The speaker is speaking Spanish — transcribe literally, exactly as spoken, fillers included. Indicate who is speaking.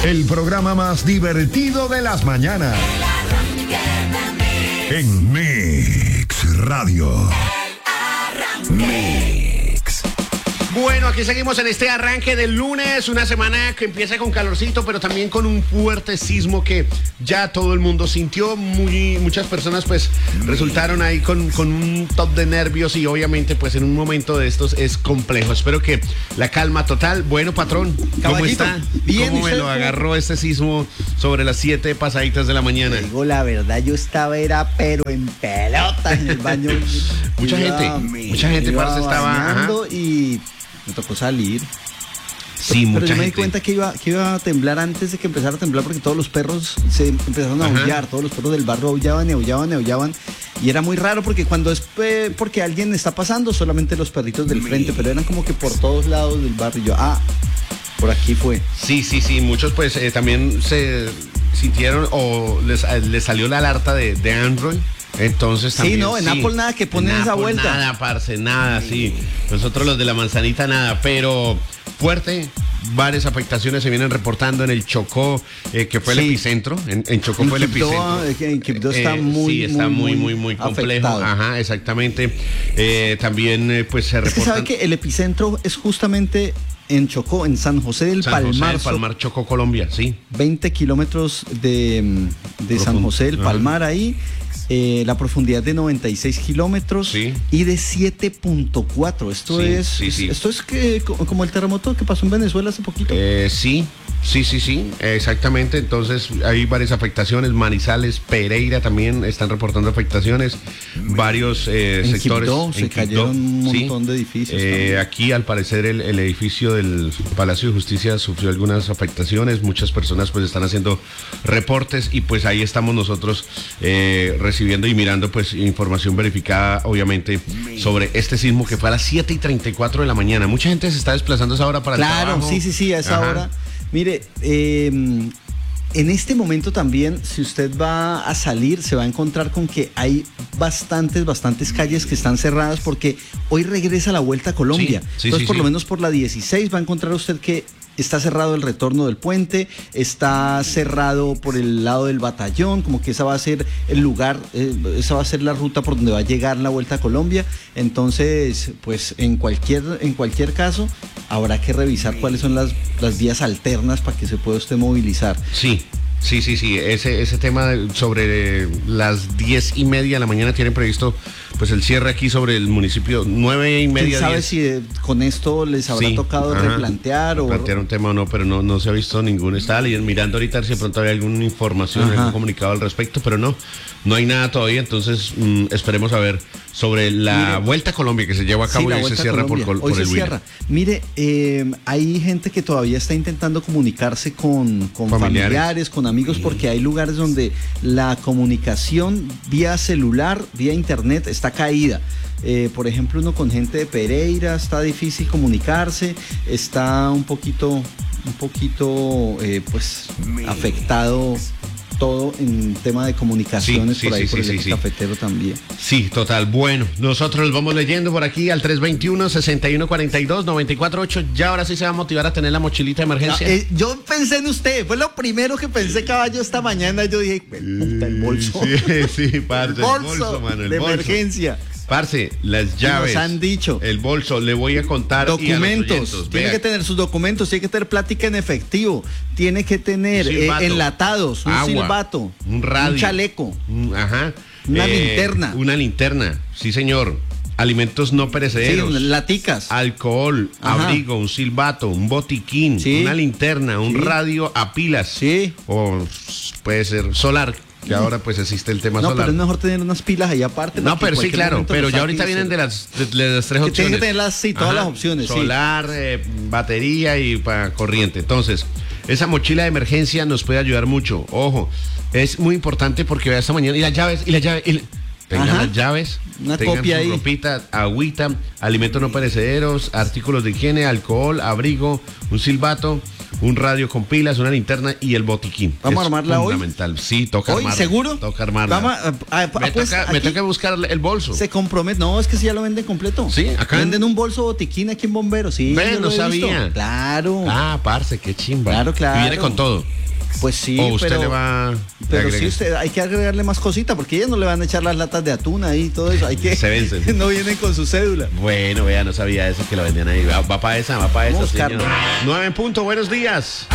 Speaker 1: El programa más divertido de las mañanas. En Mix Radio. Mix.
Speaker 2: Bueno, aquí seguimos en este arranque del lunes, una semana que empieza con calorcito, pero también con un fuerte sismo que ya todo el mundo sintió. Muy, muchas personas pues resultaron ahí con, con un top de nervios y obviamente pues en un momento de estos es complejo. Espero que la calma total. Bueno, patrón, ¿cómo
Speaker 3: Caballito,
Speaker 2: está?
Speaker 3: bien,
Speaker 2: ¿Cómo me lo agarró este sismo sobre las siete pasaditas de la mañana?
Speaker 3: Digo la verdad, yo estaba era pero en pelota en el baño.
Speaker 2: Mucha
Speaker 3: Iba-
Speaker 2: gente, mucha gente, parce, estaba,
Speaker 3: bañando y me tocó salir.
Speaker 2: Sí,
Speaker 3: Pero
Speaker 2: mucha
Speaker 3: yo me di
Speaker 2: gente.
Speaker 3: cuenta que iba, que iba a temblar antes de que empezara a temblar porque todos los perros se empezaron a
Speaker 2: Ajá.
Speaker 3: aullar, todos los perros del barrio aullaban y aullaban y aullaban. Y era muy raro porque cuando es eh, porque alguien está pasando, solamente los perritos del frente, pero eran como que por todos lados del barrio. Y yo, ah, por aquí fue.
Speaker 2: Sí, sí, sí, muchos pues eh, también se sintieron o les, eh, les salió la alerta de, de Android. Entonces
Speaker 3: Sí,
Speaker 2: también,
Speaker 3: no, en Apple nada, que ponen
Speaker 2: En
Speaker 3: esa
Speaker 2: Apple
Speaker 3: vuelta.
Speaker 2: Nada, parce, nada, sí. Nosotros los de la manzanita nada, pero fuerte. Varias afectaciones se vienen reportando en el Chocó, eh, que fue el
Speaker 3: Sí.
Speaker 2: epicentro. En, en Chocó
Speaker 3: En
Speaker 2: fue el
Speaker 3: Quibdó,
Speaker 2: epicentro.
Speaker 3: eh, en Quibdó está muy,
Speaker 2: sí, está muy, muy, muy, complejo.
Speaker 3: afectado.
Speaker 2: Ajá, exactamente. Eh, también, eh, pues se
Speaker 3: Es que
Speaker 2: reportan.
Speaker 3: sabe que el epicentro es justamente en Chocó, en San José del
Speaker 2: San José
Speaker 3: Palmar.
Speaker 2: del Palmar, Chocó, Colombia, sí.
Speaker 3: veinte kilómetros de, de San
Speaker 2: Profundo.
Speaker 3: José del
Speaker 2: Ajá.
Speaker 3: Palmar ahí. Eh, la profundidad de noventa y seis kilómetros
Speaker 2: Sí.
Speaker 3: y de siete punto cuatro. Esto
Speaker 2: Sí,
Speaker 3: es
Speaker 2: sí, sí.
Speaker 3: esto es que co- como el terremoto que pasó en Venezuela hace poquito.
Speaker 2: Eh, sí, sí, sí, sí, exactamente. Entonces hay varias afectaciones. Manizales, Pereira también están reportando afectaciones. Varios eh,
Speaker 3: En
Speaker 2: sectores.
Speaker 3: Quibdó se
Speaker 2: en
Speaker 3: cayeron un
Speaker 2: sí.
Speaker 3: montón de edificios
Speaker 2: Eh,
Speaker 3: también.
Speaker 2: aquí, al parecer, el, el edificio del Palacio de Justicia sufrió algunas afectaciones. Muchas personas pues están haciendo reportes y pues ahí estamos nosotros eh, recibiendo y mirando pues información verificada, obviamente, sobre este sismo que fue a las siete y treinta y cuatro de la mañana. Mucha gente se está desplazando a esa hora para el
Speaker 3: Claro,
Speaker 2: trabajo.
Speaker 3: sí, sí, sí, a esa
Speaker 2: Ajá.
Speaker 3: hora. Mire, eh, en este momento también, si usted va a salir, se va a encontrar con que hay bastantes, bastantes calles que están cerradas porque hoy regresa la Vuelta a Colombia.
Speaker 2: Sí, sí,
Speaker 3: Entonces,
Speaker 2: sí,
Speaker 3: por
Speaker 2: sí.
Speaker 3: lo menos por la dieciséis va a encontrar usted que está cerrado el retorno del puente, está cerrado por el lado del batallón, como que esa va a ser el lugar, eh, esa va a ser la ruta por donde va a llegar la Vuelta a Colombia. Entonces, pues en cualquier, en cualquier caso, habrá que revisar cuáles son las, las vías alternas para que se pueda usted movilizar.
Speaker 2: Sí, sí, sí, sí. Ese, ese tema de- sobre las diez y media de la mañana tienen previsto pues el cierre aquí sobre el municipio, nueve y
Speaker 3: ¿Quién
Speaker 2: media.
Speaker 3: sabe
Speaker 2: diez.
Speaker 3: si eh, con esto les habrá
Speaker 2: Sí,
Speaker 3: tocado
Speaker 2: ajá.
Speaker 3: replantear o
Speaker 2: Plantear un tema o no, pero no, no se ha visto ningún. Estaba leyendo, mirando ahorita si de pronto había alguna información,
Speaker 3: Ajá.
Speaker 2: algún comunicado al respecto, pero no, no hay nada todavía. Entonces mm, esperemos a ver sobre la
Speaker 3: Mire,
Speaker 2: Vuelta a Colombia que se lleva a
Speaker 3: Sí,
Speaker 2: cabo
Speaker 3: la
Speaker 2: y hoy se
Speaker 3: Vuelta a
Speaker 2: cierra por,
Speaker 3: Colombia.
Speaker 2: col-
Speaker 3: Hoy
Speaker 2: por
Speaker 3: se
Speaker 2: el Huila.
Speaker 3: cierra. Mire, eh, hay gente que todavía está intentando comunicarse con, con
Speaker 2: Familiares.
Speaker 3: familiares. con amigos, porque hay lugares donde la comunicación vía celular, vía internet, está caída. Eh, por ejemplo, uno con gente de Pereira, está difícil comunicarse, está un poquito, un poquito, eh, pues, afectado todo en tema de comunicaciones,
Speaker 2: Sí, sí,
Speaker 3: por ahí
Speaker 2: sí,
Speaker 3: por
Speaker 2: sí,
Speaker 3: el
Speaker 2: sí,
Speaker 3: eje
Speaker 2: sí.
Speaker 3: cafetero también.
Speaker 2: Sí, total. Bueno, nosotros los vamos leyendo por aquí al tres veintiuno, sesenta y uno cuarenta y dos, noventa y cuatro ocho. Ya ahora sí se va a motivar a tener la mochilita de emergencia.
Speaker 3: No, eh, yo pensé en usted, fue lo primero que pensé, caballo, esta mañana. Yo dije, puta, el bolso.
Speaker 2: Sí, sí, parce,
Speaker 3: el
Speaker 2: el bolso, mano, el
Speaker 3: de
Speaker 2: bolso.
Speaker 3: emergencia.
Speaker 2: Parce, las llaves.
Speaker 3: Nos han dicho.
Speaker 2: El bolso, le voy a contar. y a los
Speaker 3: Documentos.
Speaker 2: oyentes,
Speaker 3: Tiene
Speaker 2: vea,
Speaker 3: que tener sus documentos, tiene que tener plática en efectivo, tiene que tener
Speaker 2: Un
Speaker 3: eh,
Speaker 2: silbato,
Speaker 3: enlatados, un
Speaker 2: agua,
Speaker 3: silbato,
Speaker 2: un radio,
Speaker 3: un chaleco.
Speaker 2: un- ajá,
Speaker 3: Una linterna.
Speaker 2: Una linterna, sí señor. Alimentos no
Speaker 3: Sí,
Speaker 2: perecederos.
Speaker 3: laticas.
Speaker 2: Alcohol,
Speaker 3: Ajá.
Speaker 2: abrigo, un silbato, un botiquín,
Speaker 3: Sí.
Speaker 2: una linterna, un
Speaker 3: Sí.
Speaker 2: radio a pilas.
Speaker 3: Sí.
Speaker 2: O puede ser solar, que ahora pues existe el tema
Speaker 3: No,
Speaker 2: solar.
Speaker 3: pero es mejor tener unas pilas ahí aparte.
Speaker 2: No,
Speaker 3: para que en
Speaker 2: pero sí,
Speaker 3: cualquier
Speaker 2: claro,
Speaker 3: momento
Speaker 2: pero
Speaker 3: lo
Speaker 2: ya
Speaker 3: saque
Speaker 2: ahorita
Speaker 3: y
Speaker 2: vienen
Speaker 3: se-
Speaker 2: de las, de, de las tres
Speaker 3: Que
Speaker 2: opciones.
Speaker 3: tiene que tener las- sí, todas las opciones, sí.
Speaker 2: Solar, eh, batería y para corriente. Entonces, esa mochila de emergencia nos puede ayudar mucho. Ojo, es muy importante porque vea esta mañana, y las llaves, y las llaves, y la- tengan
Speaker 3: Ajá.
Speaker 2: las llaves,
Speaker 3: Una
Speaker 2: tengan
Speaker 3: copia
Speaker 2: su
Speaker 3: ahí.
Speaker 2: ropita, agüita, alimentos no perecederos, artículos de higiene, alcohol, abrigo, un silbato, un radio con pilas, una linterna y el botiquín.
Speaker 3: ¿Vamos
Speaker 2: Es
Speaker 3: a armarla hoy?
Speaker 2: Fundamental. Sí, toca
Speaker 3: ¿Hoy?
Speaker 2: armarla.
Speaker 3: ¿Seguro?
Speaker 2: Toca armarla.
Speaker 3: Vamos a- a- a-
Speaker 2: me,
Speaker 3: pues,
Speaker 2: toca, me
Speaker 3: aquí
Speaker 2: toca buscar el bolso.
Speaker 3: Se compromete. No, es que si ya lo venden completo.
Speaker 2: Sí, acá en-
Speaker 3: Venden un bolso botiquín aquí en Bomberos. Sí,
Speaker 2: Ve,
Speaker 3: yo
Speaker 2: no
Speaker 3: lo he visto.
Speaker 2: sabía.
Speaker 3: Claro.
Speaker 2: Ah, parce, qué chimba.
Speaker 3: Claro, claro.
Speaker 2: Y viene con todo.
Speaker 3: Pues sí,
Speaker 2: o usted
Speaker 3: pero,
Speaker 2: le va. le
Speaker 3: pero sí,
Speaker 2: agrega-
Speaker 3: usted, hay que agregarle más cositas porque ellas no le van a echar las latas de atún ahí y todo eso. Hay que,
Speaker 2: Se vencen.
Speaker 3: No vienen con su cédula.
Speaker 2: Bueno, vea, no sabía eso que lo vendían ahí. Va, va para esa, va para esa.
Speaker 3: Vamos,
Speaker 2: señor.
Speaker 3: Carlos.
Speaker 2: Nueve en punto, buenos días.